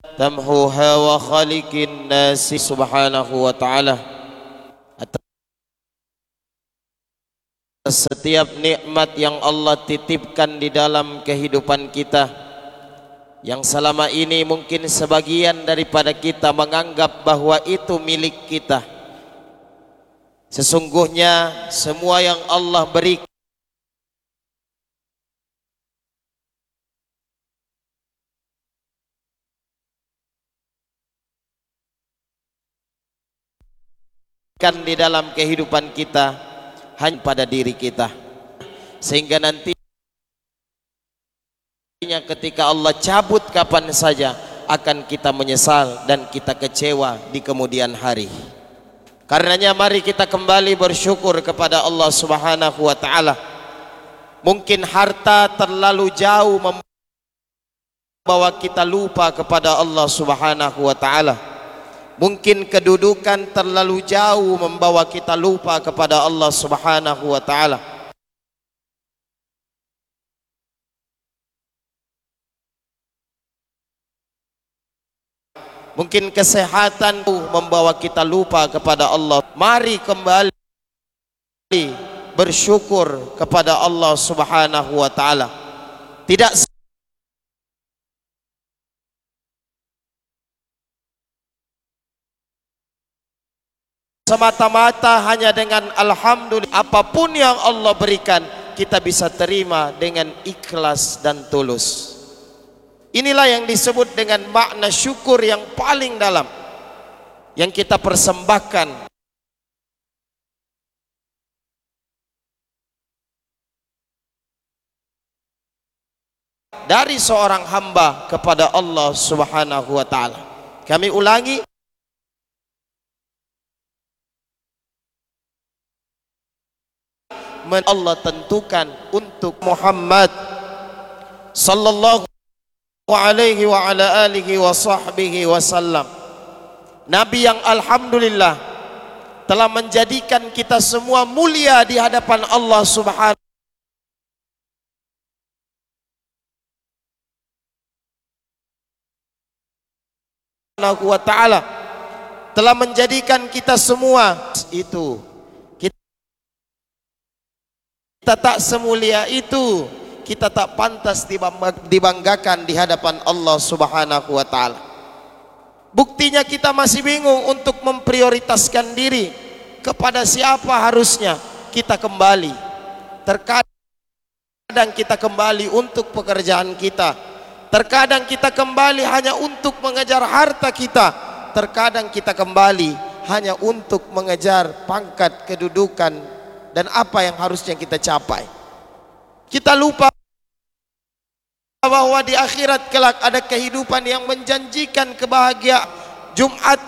tamhuha wa khaliqin nasi subhanahu wa ta'ala atas setiap nikmat yang Allah titipkan di dalam kehidupan kita, yang selama ini mungkin sebagian daripada kita menganggap bahwa itu milik kita. Sesungguhnya semua yang Allah berikan di dalam kehidupan kita hanya pada diri kita, sehingga nantinya ketika Allah cabut kapan saja akan kita menyesal dan kita kecewa di kemudian hari. Karenanya mari kita kembali bersyukur kepada Allah Subhanahu wa ta'ala. Mungkin harta terlalu jauh membawa kita lupa kepada Allah Subhanahu wa ta'ala. Mungkin kedudukan terlalu jauh membawa kita lupa kepada Allah Subhanahu wa ta'ala. Mungkin kesehatan membawa kita lupa kepada Allah. Mari kembali bersyukur kepada Allah Subhanahu wa ta'ala. Tidak semata-mata hanya dengan alhamdulillah, apapun yang Allah berikan kita bisa terima dengan ikhlas dan tulus. Inilah yang disebut dengan makna syukur yang paling dalam yang kita persembahkan dari seorang hamba kepada Allah Subhanahu wa ta'ala. Kami ulangi, Allah tentukan untuk Muhammad sallallahu alaihi wa ala alihi wa sahbihi wasallam, Nabi yang alhamdulillah telah menjadikan kita semua mulia di hadapan Allah Subhanahu wa ta'ala, telah menjadikan kita semua itu kita tak semulia itu, kita tak pantas dibanggakan di hadapan Allah Subhanahu wa ta'ala. Buktinya kita masih bingung untuk memprioritaskan diri kepada siapa harusnya kita kembali. Terkadang kita kembali untuk pekerjaan kita, terkadang kita kembali hanya untuk mengejar harta kita, terkadang kita kembali hanya untuk mengejar pangkat, kedudukan, dan apa yang harusnya kita capai. Kita lupa bahwa di akhirat kelak ada kehidupan yang menjanjikan kebahagiaan. Jumat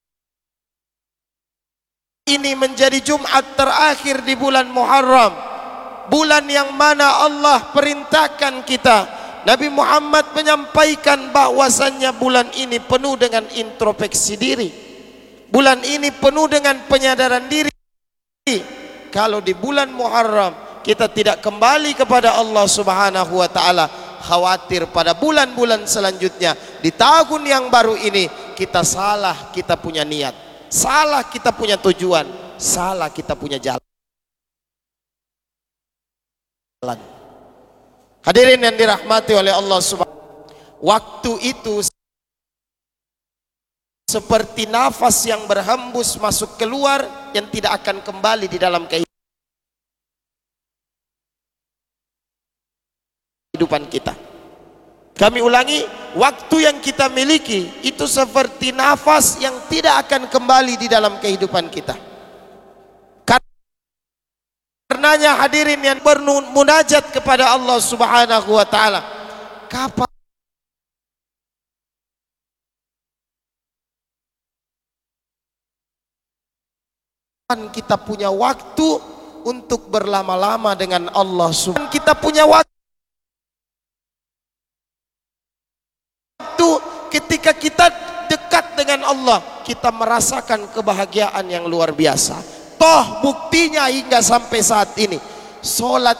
ini menjadi Jumat terakhir di bulan Muharram, bulan yang mana Allah perintahkan kita. Nabi Muhammad menyampaikan bahwasannya bulan ini penuh dengan introspeksi diri, bulan ini penuh dengan penyadaran diri. Kalau di bulan Muharram kita tidak kembali kepada Allah Subhanahu wa ta'ala, khawatir pada bulan-bulan selanjutnya di tahun yang baru ini kita salah, kita punya niat, salah kita punya tujuan, salah kita punya jalan. Hadirin yang dirahmati oleh Allah Subhanahu, waktu itu seperti nafas yang berhembus masuk keluar yang tidak akan kembali di dalam kehidupan kita. Kami ulangi, waktu yang kita miliki itu seperti nafas yang tidak akan kembali di dalam kehidupan kita. Karenanya hadirin yang bermunajat kepada Allah Subhanahu wa ta'ala, kapan kita punya waktu untuk berlama-lama dengan Allah Subhanahu wa ta'ala? Kita punya waktu ketika kita dekat dengan Allah, kita merasakan kebahagiaan yang luar biasa. Toh buktinya hingga sampai saat ini, sholat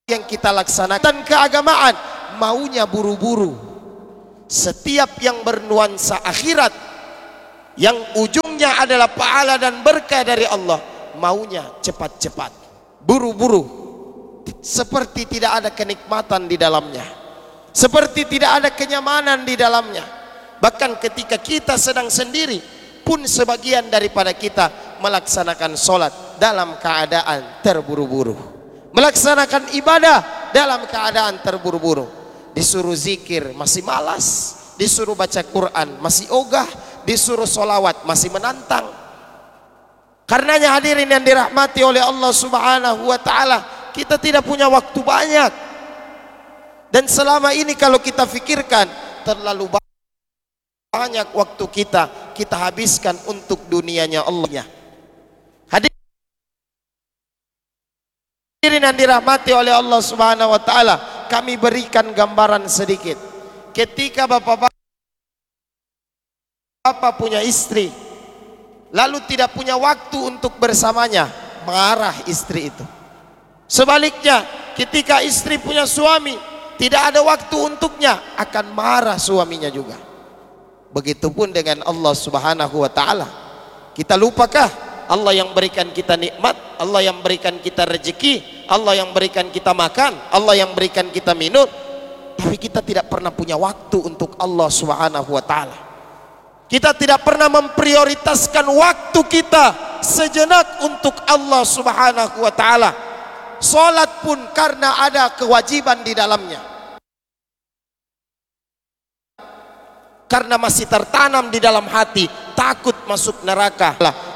yang kita laksanakan dan keagamaan maunya buru-buru. Setiap yang bernuansa akhirat yang ujungnya adalah pahala dan berkah dari Allah maunya cepat-cepat, buru-buru, seperti tidak ada kenikmatan di dalamnya, seperti tidak ada kenyamanan di dalamnya. Bahkan ketika kita sedang sendiri pun sebagian daripada kita melaksanakan sholat dalam keadaan terburu-buru, melaksanakan ibadah dalam keadaan terburu-buru. Disuruh zikir masih malas, disuruh baca Quran masih ogah, disuruh sholawat masih menantang. Karenanya hadirin yang dirahmati oleh Allah Subhanahu wa ta'ala, kita tidak punya waktu banyak. Dan selama ini kalau kita fikirkan, terlalu banyak waktu kita habiskan untuk dunianya Allah. Hadirin yang dirahmati oleh Allah Subhanahu wa ta'ala, kami berikan gambaran sedikit. Ketika bapak-bapak punya istri, lalu tidak punya waktu untuk bersamanya, marah istri itu. Sebaliknya, ketika istri punya suami, tidak ada waktu untuknya, akan marah suaminya juga. Begitupun dengan Allah Subhanahu wa ta'ala. Kita lupakah Allah yang berikan kita nikmat, Allah yang berikan kita rezeki, Allah yang berikan kita makan, Allah yang berikan kita minum, tapi kita tidak pernah punya waktu untuk Allah Subhanahu wa ta'ala. Kita tidak pernah memprioritaskan waktu kita sejenak untuk Allah Subhanahu wa ta'ala. Salat pun karena ada kewajiban di dalamnya, karena masih tertanam di dalam hati takut masuk neraka.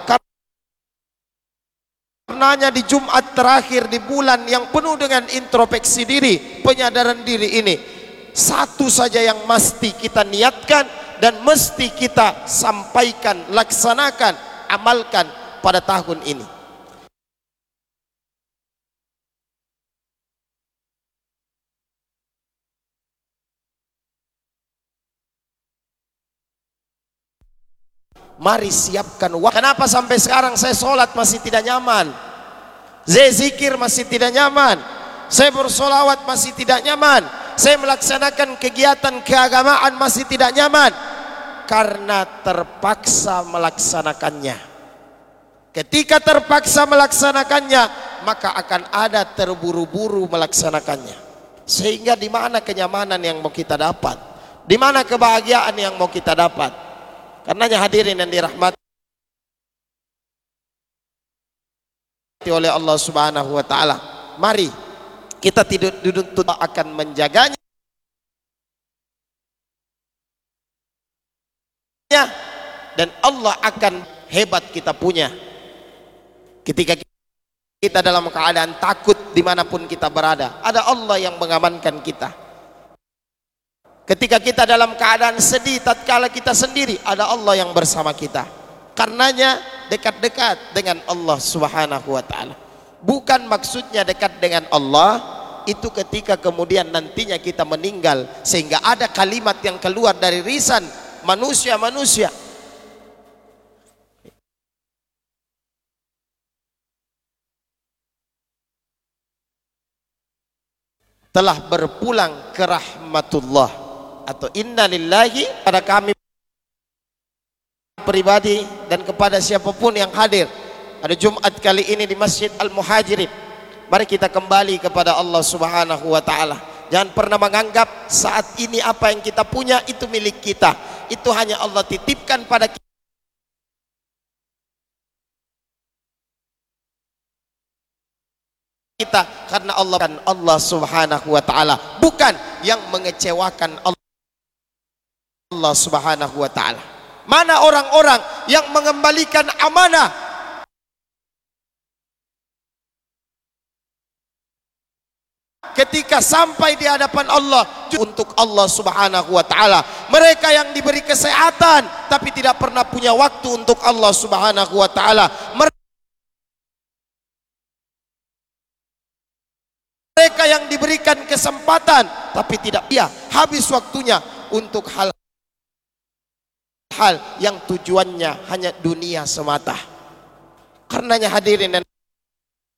Karenanya di Jumat terakhir di bulan yang penuh dengan introspeksi diri, penyadaran diri ini, satu saja yang mesti kita niatkan dan mesti kita sampaikan, laksanakan, amalkan pada tahun ini. Mari siapkan waktu. Kenapa sampai sekarang saya sholat masih tidak nyaman, saya zikir masih tidak nyaman, saya bersolawat masih tidak nyaman, saya melaksanakan kegiatan keagamaan masih tidak nyaman? Karena terpaksa melaksanakannya. Ketika terpaksa melaksanakannya, maka akan ada terburu-buru melaksanakannya. Sehingga di mana kenyamanan yang mau kita dapat? Di mana kebahagiaan yang mau kita dapat? Karenanya hadirin yang dirahmati oleh Allah Subhanahu wa ta'ala, mari kita dituntut akan menjaganya, dan Allah akan hebat kita punya ketika kita dalam keadaan takut dimanapun kita berada, ada Allah yang mengamankan kita. Ketika kita dalam keadaan sedih tatkala kita sendiri, ada Allah yang bersama kita. Karenanya dekat-dekat dengan Allah Subhanahu wa ta'ala. Bukan maksudnya dekat dengan Allah itu ketika kemudian nantinya kita meninggal, sehingga ada kalimat yang keluar dari lisan manusia-manusia, telah berpulang ke rahmatullah, atau inna lillahi, pada kami pribadi dan kepada siapapun yang hadir pada Jumat kali ini di Masjid Al-Muhajirin. Mari kita kembali kepada Allah Subhanahu wa ta'ala. Jangan pernah menganggap saat ini apa yang kita punya itu milik kita. Itu hanya Allah titipkan pada kita, karena Allah Subhanahu wa ta'ala bukan yang mengecewakan Allah Subhanahu wa ta'ala. Mana orang-orang yang mengembalikan amanah ketika sampai di hadapan Allah untuk Allah Subhanahu wa ta'ala? Mereka yang diberi kesehatan tapi tidak pernah punya waktu untuk Allah Subhanahu wa ta'ala. Mereka yang diberikan kesempatan tapi tidak, ia habis waktunya untuk hal yang tujuannya hanya dunia semata. Karenanya hadirin dan